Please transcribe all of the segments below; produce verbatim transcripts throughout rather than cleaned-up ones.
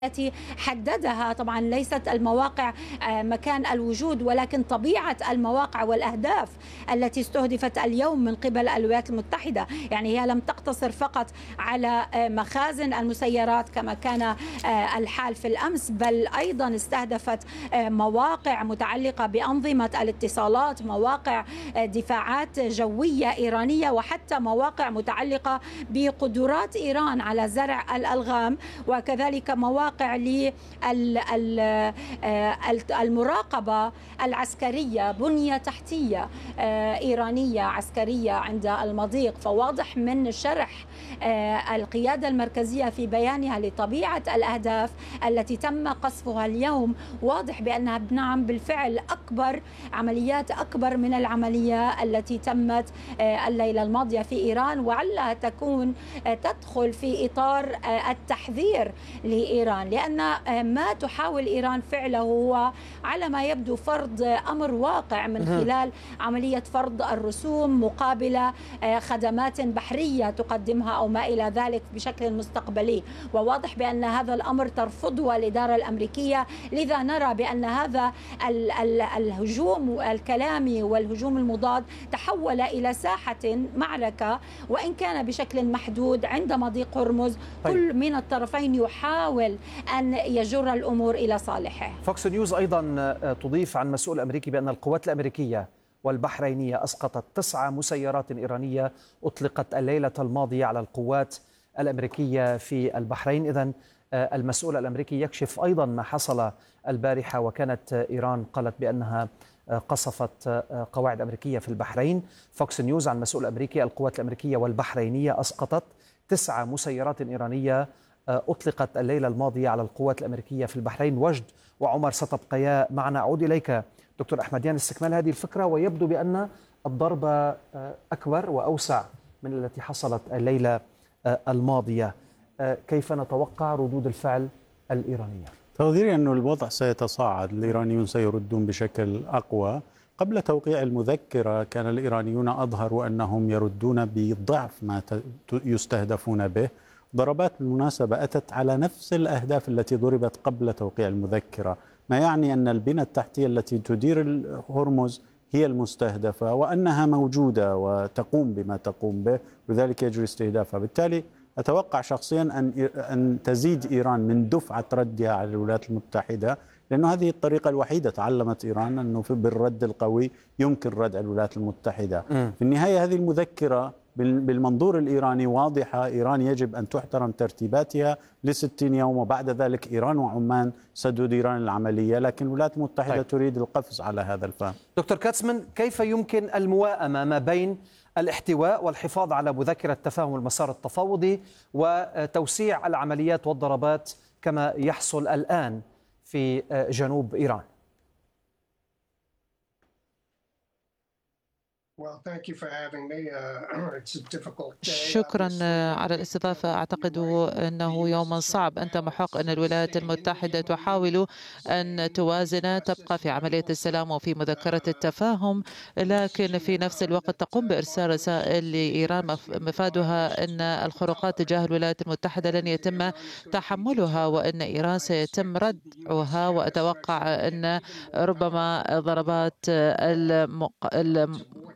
التي حددها. طبعا ليست المواقع مكان الوجود، ولكن طبيعة المواقع والأهداف التي استهدفت اليوم من قبل الولايات المتحدة. يعني هي لم تقتصر فقط على مخازن المسيرات كما كان الحال في الأمس، بل أيضا استهدفت مواقع متعلقة بأنظمة الاتصالات، مواقع دفاعات جوية إيرانية، وحتى مواقع متعلقة بقدرات إيران على زرع الألغام، وكذلك مواقع للمراقبة العسكرية، بنية تحتية إيرانية عسكرية عند المضيق. فواضح من شرح القيادة المركزية في بيانها لطبيعة الأهداف التي تم قصفها اليوم، واضح بأنها نعم بالفعل أكبر عمليات أكبر من العملية التي تمت الليلة الماضية في إيران، وعلها تكون تدخل في إطار التحذير لإيران، لأن ما تحاول إيران فعله هو على ما يبدو فرض أمر واقع من خلال عملية فرض الرسوم مقابل خدمات بحرية تقدمها أو ما إلى ذلك بشكل مستقبلي. وواضح بأن هذا الأمر ترفضه الإدارة الأمريكية، لذا نرى بأن هذا الهجوم الكلامي والهجوم المضاد تحول إلى ساحة معركة، وإن كان بشكل محدود عند مضيق هرمز. طيب. كل من الطرفين يحاول أن يجر الأمور إلى صالحه. فوكس نيوز أيضا تضيف عن مسؤول أمريكي بأن القوات الأمريكية والبحرينية أسقطت تسعة مسيرات إيرانية أطلقت الليلة الماضية على القوات الأمريكية في البحرين. إذن المسؤول الأمريكي يكشف أيضا ما حصل البارحة، وكانت إيران قالت بأنها قصفت قواعد أمريكية في البحرين. فوكس نيوز عن مسؤول أمريكي: القوات الأمريكية والبحرينية أسقطت تسعة مسيرات إيرانية أطلقت الليلة الماضية على القوات الأمريكية في البحرين. وجد وعمر ستبقيا معنا. أعود إليك دكتور أحمديان لاستكمال هذه الفكرة، ويبدو بأن الضربة أكبر وأوسع من التي حصلت الليلة الماضية. كيف نتوقع ردود الفعل الإيرانية؟ تقديري أن الوضع سيتصاعد، الإيرانيون سيردون بشكل أقوى. قبل توقيع المذكرة كان الإيرانيون أظهروا أنهم يردون بضعف ما يستهدفون به. ضربات بالمناسبة أتت على نفس الأهداف التي ضربت قبل توقيع المذكرة، ما يعني أن البنى التحتية التي تدير هرمز هي المستهدفة، وأنها موجودة وتقوم بما تقوم به، لذلك يجري استهدافها. بالتالي أتوقع شخصيا أن أن تزيد إيران من دفعة ردها على الولايات المتحدة، لأنه هذه الطريقة الوحيدة. تعلمت إيران أنه بالرد القوي يمكن ردع الولايات المتحدة. م. في النهاية هذه المذكرة بالمنظور الإيراني واضحة. إيران يجب أن تحترم ترتيباتها لستين يوم، وبعد ذلك إيران وعمان ستديران العملية، لكن الولايات المتحدة طيب. تريد القفز على هذا الفهم. دكتور كاتسمان، كيف يمكن المواءمة ما بين الاحتواء والحفاظ على مذكرة تفاهم المسار التفاوضي وتوسيع العمليات والضربات كما يحصل الآن في جنوب إيران؟ شكرا على الاستضافة. أعتقد أنه يوم صعب. أنت محق أن الولايات المتحدة تحاول أن توازن، تبقى في عملية السلام وفي مذكرة التفاهم، لكن في نفس الوقت تقوم بإرسال رسائل لإيران مفادها أن الخروقات تجاه الولايات المتحدة لن يتم تحملها، وأن إيران سيتم ردعها. وأتوقع أن ربما ضربات المق... الم...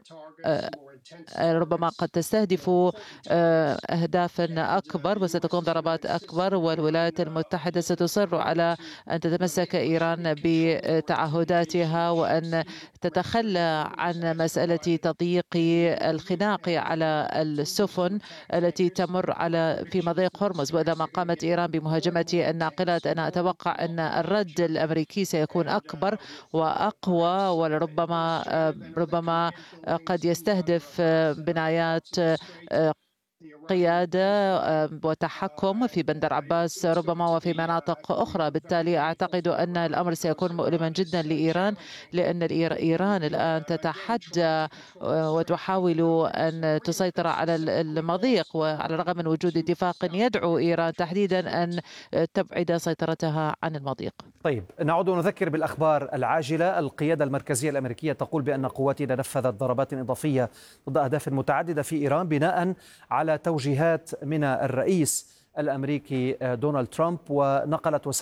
ربما قد تستهدف أهدافا أكبر وستكون ضربات أكبر، والولايات المتحدة ستصر على أن تتمسك إيران بتعهداتها وأن تتخلى عن مسألة تضييق الخناق على السفن التي تمر على في مضيق هرمز. وإذا ما قامت إيران بمهاجمة الناقلات، أنا أتوقع أن الرد الأمريكي سيكون أكبر وأقوى، وربما ربما قد يستهدف بنايات قيادة وتحكم في بندر عباس ربما وفي مناطق أخرى. بالتالي أعتقد أن الأمر سيكون مؤلما جدا لإيران، لأن إيران الآن تتحدى وتحاول أن تسيطر على المضيق، وعلى الرغم من وجود اتفاق يدعو إيران تحديدا أن تبعد سيطرتها عن المضيق. طيب، نعود ونذكر بالأخبار العاجلة. القيادة المركزية الأمريكية تقول بأن قواتنا نفذت ضربات إضافية ضد أهداف متعددة في إيران بناء على توجيهات من الرئيس الأمريكي دونالد ترامب. ونقلت وسائل